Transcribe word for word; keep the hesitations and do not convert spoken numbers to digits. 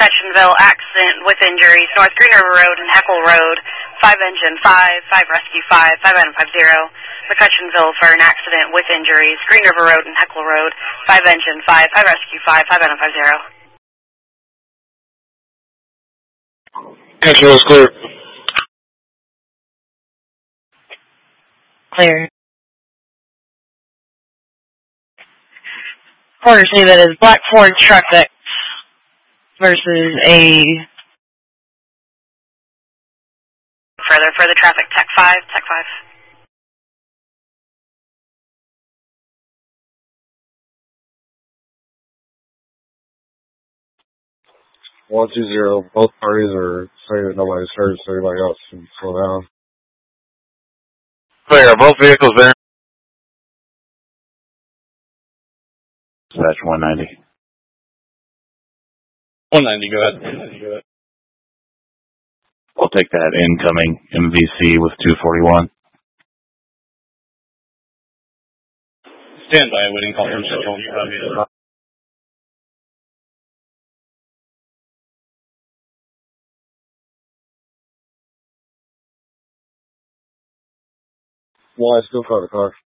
McCutcheonville accident with injuries, North Green River Road and Heckle Road, five engine five, five rescue five, five item five zero. McCutcheonville for an accident with injuries, Green River Road and Heckle Road, five engine five, five rescue five, five item five zero. Catchville is clear. Clear. Quarter say that is Black Ford Truck X versus a... Further, further traffic, Tech five, Tech five. one two zero, both parties are saying that nobody's hurt, so everybody else can slow down. Clear, both vehicles there. Dispatch one ninety. one ninety, go ahead. one ninety, go ahead. We'll take that incoming M V C with two forty-one. Stand by, waiting call from Central. Why still call the car?